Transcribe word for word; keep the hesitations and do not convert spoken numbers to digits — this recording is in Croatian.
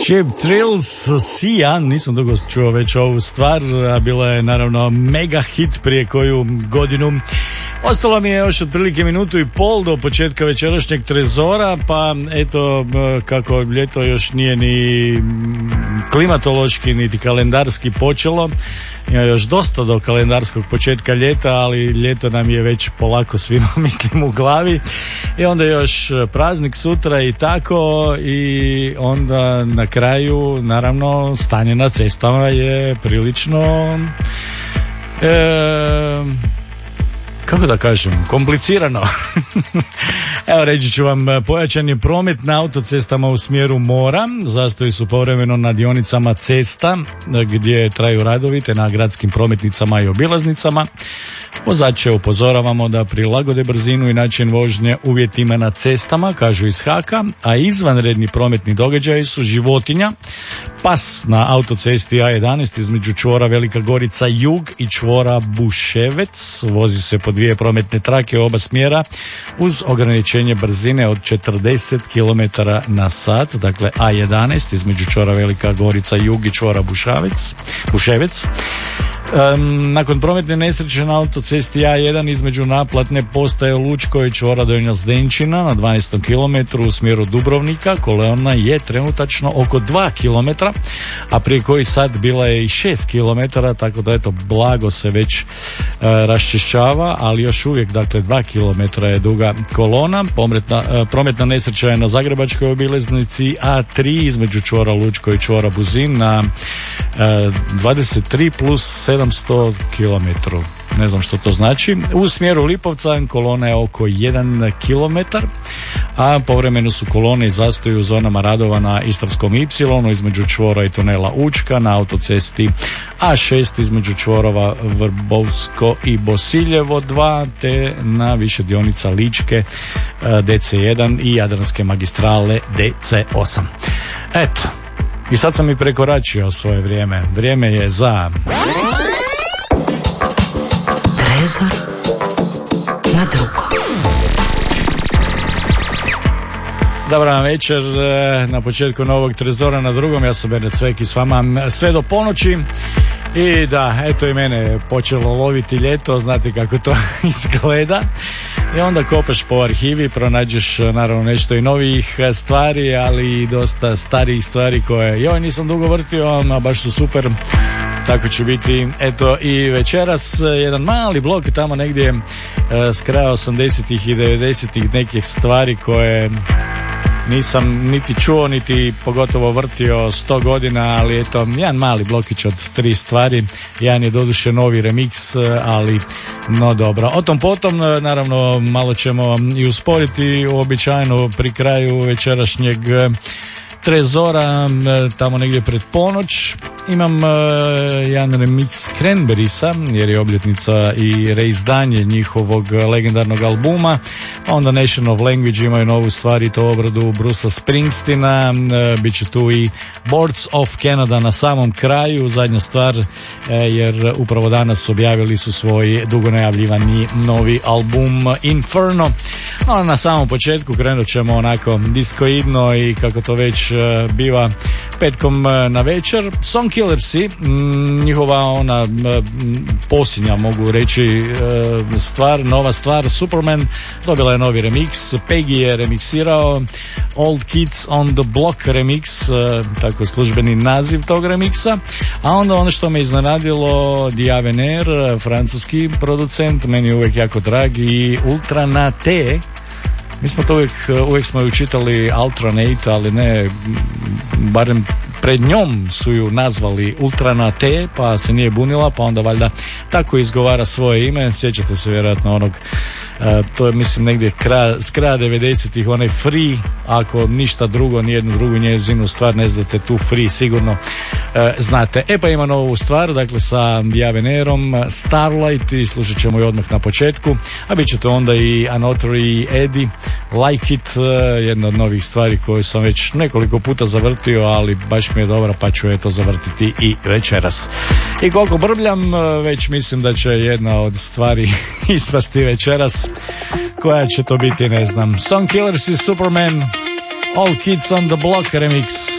Cheap Thrills, Sia, nisam dugo čuo već ovu stvar, a bila je naravno mega hit prije koju godinu. Ostalo mi je još otprilike minutu i pol do početka večerašnjeg trezora, pa eto, kako ljeto još nije ni klimatološki niti kalendarski počelo, ima još dosta do kalendarskog početka ljeta, ali ljeto nam je već polako svima mislim u glavi i onda još praznik sutra i tako, i onda na kraju naravno stanje na cestama je prilično e, kako da kažem, komplicirano. Evo, reći ću vam, pojačan je promet na autocestama u smjeru mora, zastoji su povremeno na dionicama cesta gdje traju radovi, te na gradskim prometnicama i obilaznicama. Vozače upozoravamo da prilagode brzinu i način vožnje uvjetima na cestama, kažu iz Haka, a izvanredni prometni događaji su životinja, pas na autocesti A jedanaest između čvora Velika Gorica Jug i čvora Buševec, vozi se po dvije prometne trake oba smjera uz ograničenje brzine od četrdeset kilometara na sat, dakle A jedanaest između čvora Velika Gorica Jug i čvora Bušavec, Buševec. Um, nakon prometne nesreće na autocesti A jedan između naplatne postaje Lučko i čvora Donja Zdenčina na dvanaestom kilometru u smjeru Dubrovnika kolona je trenutačno oko dva kilometra, a prije koji sat bila je i šest kilometara, tako da eto, blago se već uh, raščišćava, ali još uvijek, dakle, dva kilometra je duga kolona. Prometna, uh, prometna nesreća je na Zagrebačkoj obilaznici A tri između čvora Lučko i čvora Buzin na uh, dvadeset tri plus sedamsto kilometara. Ne znam što to znači. U smjeru Lipovca kolona je oko jedan kilometar, a povremeno su kolone i zastoji u zonama radova na Istarskom Y između čvora i tunela Učka, na autocesti A šest između čvorova Vrbovsko i Bosiljevo dva, te na više dionica Ličke D C jedan i Jadranske magistrale D C osam. Eto, i sad sam i prekoračio svoje vrijeme. Vrijeme je za Trezor na drugo. Dobar vam večer, na početku novog Trezora na drugom. Ja sam Bernard Cvek i s vama sve do ponoći. I da, eto i mene je počelo loviti ljeto, znate kako to izgleda. I onda kopaš po arhivi, pronađeš naravno nešto i novih stvari, ali i dosta starijih stvari koje joj nisam dugo vrtio, a baš su super. Tako će biti, eto, i večeras jedan mali blok tamo negdje s kraja osamdesetih i devedesetih, nekih stvari koje nisam niti čuo, niti pogotovo vrtio sto godina, ali eto, jedan mali blokić od tri stvari. Jedan je doduše novi remix, ali no dobro. O tom potom, naravno, malo ćemo i usporiti uobičajeno pri kraju večerašnjeg Trezora, tamo negdje pred ponoć. Imam uh, jedan remix Cranberriesa, jer je obljetnica i reizdanje njihovog legendarnog albuma. Onda Nation of Language imaju novu stvar i to obradu Brucea Springsteena. Uh, Biće tu i Boards of Canada na samom kraju, zadnja stvar, uh, jer upravo danas objavili su svoj dugo najavljivani novi album Inferno. No, na samom početku krenut ćemo onako diskoidno i kako to već uh, biva petkom uh, na večer. Song Killersi, njihova ona posljednja, mogu reći, stvar, nova stvar, Superman, dobila je novi remix. Peggy je remiksirao Old Kids on the Block remix, tako je službeni naziv tog remiksa. A onda ono što me iznenadilo, Diavener, francuski producent, meni je uvijek jako drag, i Ultranate. Mi smo to uvijek, uvijek smo ju čitali Altranate, ali ne, barem pred njom su ju nazvali Ultranate, pa se nije bunila, pa onda valjda tako izgovara svoje ime. Sjećate se vjerojatno onog, uh, to je mislim negdje kra, s kraja devedesetih, onaj Free, ako ništa drugo, nijednu drugu njezinu stvar ne znate, tu Free sigurno uh, znate. E pa ima novu stvar, dakle sa Diavenerom, Starlight, i slušat ćemo ju odmah na početku, a bit će to onda i Another i Eddie, Like It, uh, jedna od novih stvari koju sam već nekoliko puta zavrtio, ali baš mi je dobra, pa ću je to zavrtiti i večeras. I koliko brbljam, već mislim da će jedna od stvari ispasti večeras. Koja će to biti, ne znam. Song Killers i Superman, All Kids on the Block remix.